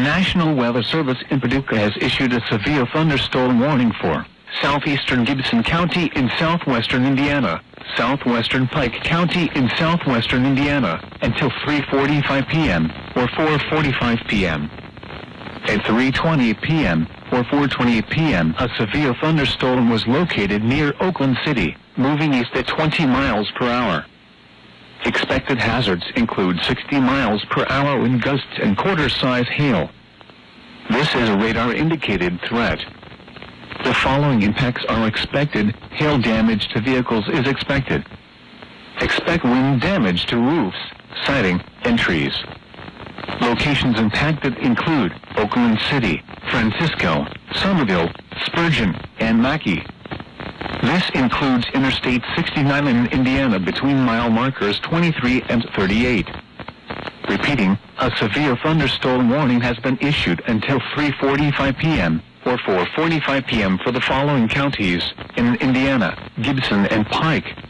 National Weather Service in Paducah has issued a severe thunderstorm warning for southeastern Gibson County in southwestern Indiana, southwestern Pike County in southwestern Indiana, until 3:45 p.m. or 4:45 p.m. At 3:20 p.m. or 4:28 p.m., a severe thunderstorm was located near Oakland City, moving east at 20 miles per hour. Expected hazards include 60 miles per hour wind gusts and quarter-size hail. This is a radar-indicated threat. The following impacts are expected. Hail damage to vehicles is expected. Expect wind damage to roofs, siding, and trees. Locations impacted include Oakland City, Francisco, Somerville, Spurgeon, and Mackay. This includes Interstate 69 in Indiana between mile markers 23 and 38. Repeating, a severe thunderstorm warning has been issued until 3:45 p.m. or 4:45 p.m. for the following counties in Indiana: Gibson and Pike,